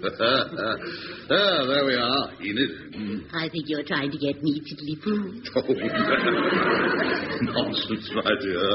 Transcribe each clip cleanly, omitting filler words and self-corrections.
There we are, Enid. I think you're trying to get me tiddly-poo. Oh, nonsense, my dear.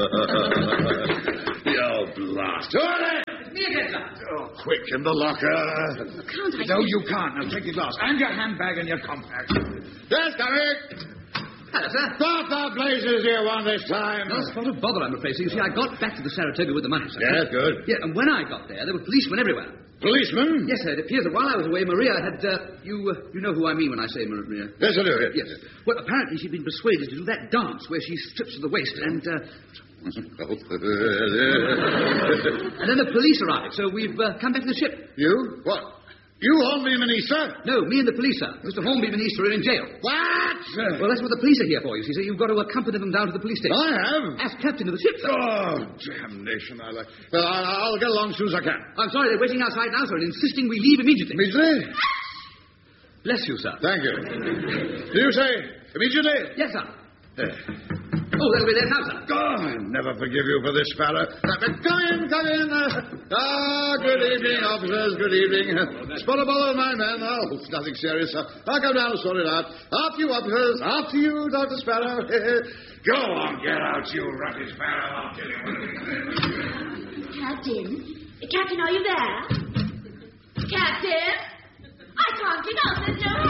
You blast. It's me again, sir. Oh, quick, in the locker. Can't I... No, you can't. Now, take your glass and your handbag and your compact. Yes, coming. Hello, sir. What the blazes do you want this time? No spot of bother, I'm afraid. So, you see, I got back to the Saratoga with the money, sir. Yeah, good. Yeah, and when I got there were policemen everywhere. Policeman? Yes, sir. It appears that while I was away, Maria had, you know who I mean when I say Maria. Yes, I do. Yes. Well, apparently she'd been persuaded to do that dance where she strips to the waist and, and then the police arrived, so we've come back to the ship. You? What? You, Hornby and Easter? No, me and the police, sir. Mr. Hornby and Easter are in jail. What? Well, that's what the police are here for, you see, so you've got to accompany them down to the police station. I have? As captain of the ship, sir. Oh, damnation. Well, I'll get along as soon as I can. I'm sorry, they're waiting outside now, sir, and insisting we leave immediately. Immediately? Bless you, sir. Thank you. Do you say immediately? Yes, sir. Oh, they'll be there now, sir. Oh, I never forgive you for this, fella. Come in. Good evening, officers. Good evening. Spot a bother of my men. Oh, it's nothing serious, sir. I'll come down and sort it out. After you, officers. After you, Dr. Sparrow. Go on, get out, you rotten sparrow. I'll tell you what. Captain, are you there? Captain? I can't get out. There's no